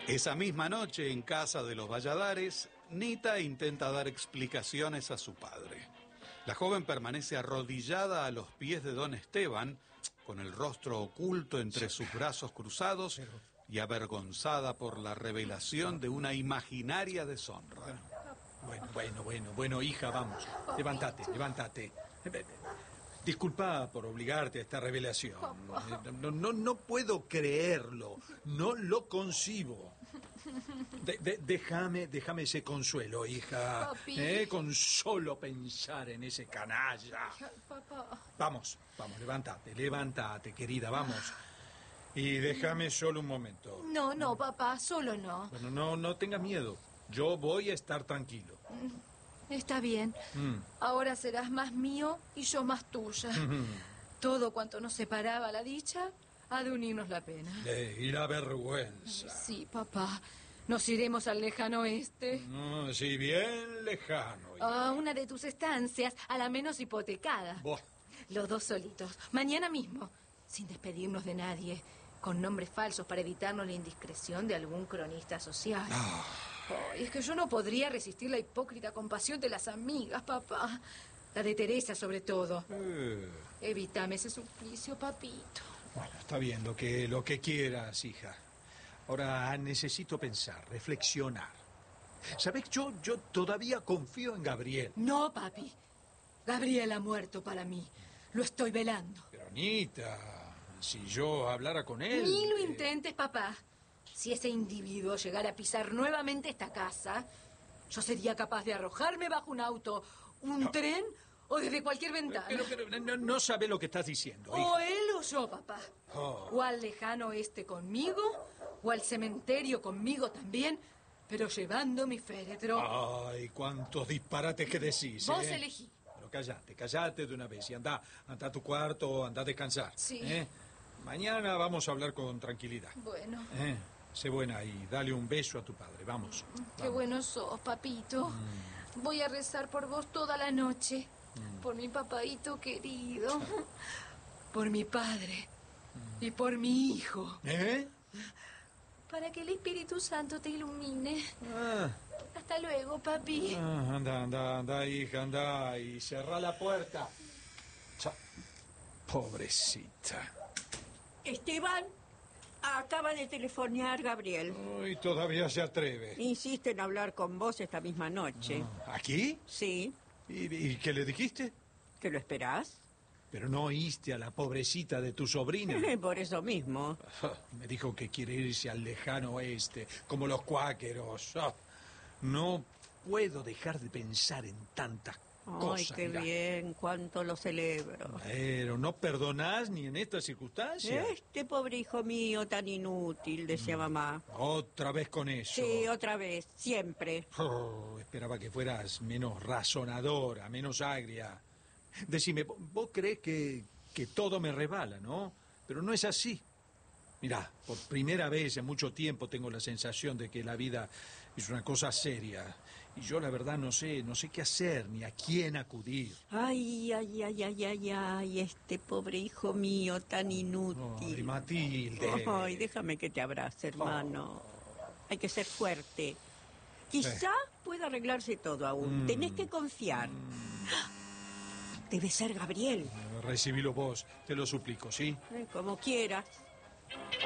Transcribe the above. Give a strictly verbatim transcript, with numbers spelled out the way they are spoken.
Esa misma noche, en casa de los Valladares, Nita intenta dar explicaciones a su padre. La joven permanece arrodillada a los pies de don Esteban, con el rostro oculto entre sus brazos cruzados y avergonzada por la revelación de una imaginaria deshonra. Bueno, bueno, bueno, bueno, hija, vamos. Levántate, levántate. Disculpa por obligarte a esta revelación. No, no, no puedo creerlo. No lo concibo. De, de, déjame, déjame ese consuelo, hija. ¿Eh? Con solo pensar en ese canalla. Papá. Vamos, vamos, levántate, levántate, querida, vamos. Y déjame solo un momento. No, no, papá, solo no. Bueno, no, no tengas miedo. Yo voy a estar tranquilo. Está bien. Mm. Ahora serás más mío y yo más tuya. Mm. Todo cuanto nos separaba la dicha ha de unirnos la pena. Eh, y la vergüenza. Sí, papá. Nos iremos al lejano oeste. No, sí, bien lejano. A una de tus estancias, a la menos hipotecada. Buah. Los dos solitos. Mañana mismo. Sin despedirnos de nadie. Con nombres falsos para evitarnos la indiscreción de algún cronista social. Ah. Oh, es que yo no podría resistir la hipócrita compasión de las amigas, papá. La de Teresa, sobre todo. Eh. Evítame ese suplicio, papito. Bueno, está bien, lo que, lo que quieras, hija. Ahora necesito pensar, reflexionar. ¿Sabes? Yo, yo todavía confío en Gabriel. No, papi. Gabriel ha muerto para mí. Lo estoy velando. Pero, Anita, si yo hablara con él... Ni lo eh... intentes, papá. Si ese individuo llegara a pisar nuevamente esta casa, yo sería capaz de arrojarme bajo un auto, un no. tren o desde cualquier ventana. Pero, pero no, no sabe lo que estás diciendo, hija. O él o yo, papá. Oh. O al lejano oeste conmigo, o al cementerio conmigo también, pero llevando mi féretro. Ay, cuántos disparates que decís, Vos ¿eh? elegí. Pero callate, callate de una vez y anda, anda a tu cuarto, anda a descansar. Sí. ¿eh? Mañana vamos a hablar con tranquilidad. Bueno. ¿Eh? Sé buena y dale un beso a tu padre, vamos. Qué vamos. bueno sos, papito. Mm. Voy a rezar por vos toda la noche. Mm. Por mi papaito querido. Por mi padre. Mm. Y por mi hijo. ¿Eh? Para que el Espíritu Santo te ilumine. Ah. Hasta luego, papi. Ah, anda, anda, anda, hija, anda y cerrá la puerta. Cha. Pobrecita. Esteban, acaba de telefonear Gabriel. Uy, todavía se atreve. Insiste en hablar con vos esta misma noche. ¿Aquí? Sí. ¿Y, y qué le dijiste? ¿Que lo esperás? Pero no oíste a la pobrecita de tu sobrina. Por eso mismo. Me dijo que quiere irse al lejano oeste, como los cuáqueros. No puedo dejar de pensar en tantas cosas. Ay, qué mirá. bien, cuánto lo celebro. Pero no perdonás ni en estas circunstancias. Este pobre hijo mío tan inútil, decía Mm. mamá. Otra vez con eso. Sí, otra vez, siempre. Oh, esperaba que fueras menos razonadora, menos agria. Decime, vos crees que, que todo me resbala, ¿no? Pero no es así. Mirá, por primera vez en mucho tiempo tengo la sensación de que la vida es una cosa seria. Y yo la verdad no sé, no sé qué hacer ni a quién acudir. Ay, ay, ay, ay, ay, ay, este pobre hijo mío tan inútil. Ay, Matilde. Ay, déjame que te abrace, hermano. Oh. Hay que ser fuerte. Quizá sí. pueda arreglarse todo aún. Mm. Tenés que confiar. Mm. Debe ser Gabriel. Recibilo vos, te lo suplico, ¿sí? Eh, como quieras.